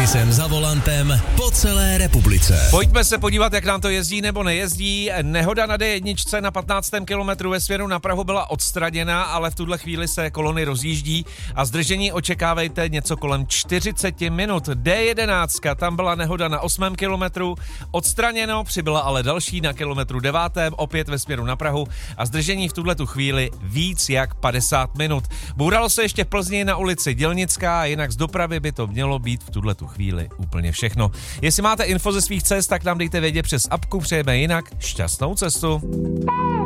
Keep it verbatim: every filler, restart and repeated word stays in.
Taky jsem za volantem po celé republice. Pojďme se podívat, jak nám to jezdí nebo nejezdí. Nehoda na D jedna na patnáctém kilometru ve směru na Prahu byla odstraněna, ale v tuhle chvíli se kolony rozjíždí a zdržení očekávejte něco kolem čtyřicet minut. D jedenáct, tam byla nehoda na osmém kilometru, odstraněno, přibyla ale další na kilometru devátém, opět ve směru na Prahu a zdržení v tuhletu chvíli víc jak padesát minut. Bouralo se ještě v Plzni na ulici Dělnická, jinak z dopravy by to mělo být v tuhletu chvíli úplně všechno. Jestli máte info ze svých cest, tak nám dejte vědět přes apku, přejeme jinak šťastnou cestu.